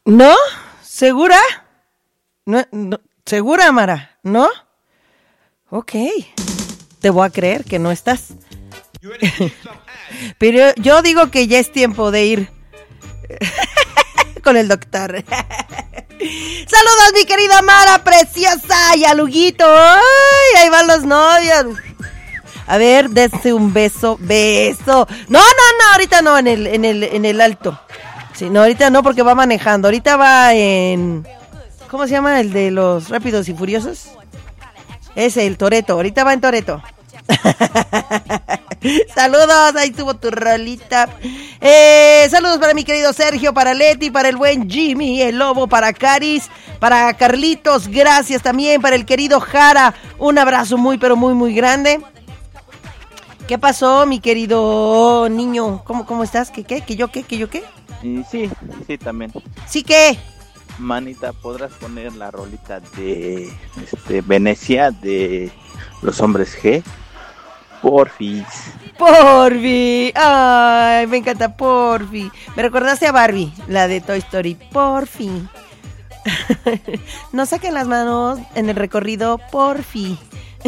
¿No? ¿Segura? No, ¿segura, Mara? ¿No? Ok. Te voy a creer que no estás. Pero yo digo que ya es tiempo de ir con el doctor. Saludos, mi querida Mara preciosa y a Luguito. Ay, ahí van los novios. A ver, dense un beso. No, ahorita no, en el alto. Sí, no, ahorita no, porque va manejando. Ahorita va en... ¿Cómo se llama el de los Rápidos y Furiosos? Ese, el Toretto. Ahorita va en Toretto. Saludos, ahí tuvo tu rolita. Saludos para mi querido Sergio, para Leti, para el buen Jimmy, el Lobo, para Caris, para Carlitos, gracias también, para el querido Jara, un abrazo muy, pero muy, muy grande. ¿Qué pasó, mi querido niño? ¿Cómo estás? ¿Qué? ¿Que yo qué? Sí, también. ¿Sí qué? Manita, ¿podrás poner la rolita de Venecia de los hombres G? Porfis. Ay, me encanta Porfi. Me recordaste a Barbie, la de Toy Story. Porfi. No saquen las manos en el recorrido, porfi.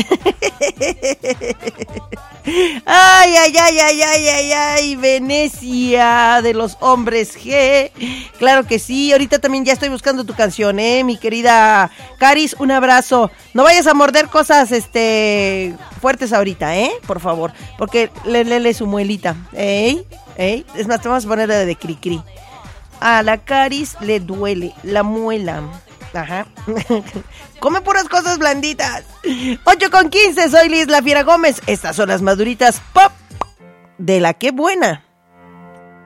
Ay, Venecia de los hombres G. Claro que sí, ahorita también ya estoy buscando tu canción, mi querida Caris, un abrazo. No vayas a morder cosas fuertes ahorita, por favor, porque le su muelita. Es más, te vamos a poner la de Cricri. A la Caris le duele la muela. Ajá. Come puras cosas blanditas. 8:15, soy Liz La Fiera Gómez. Estas son las maduritas pop de La Qué Buena.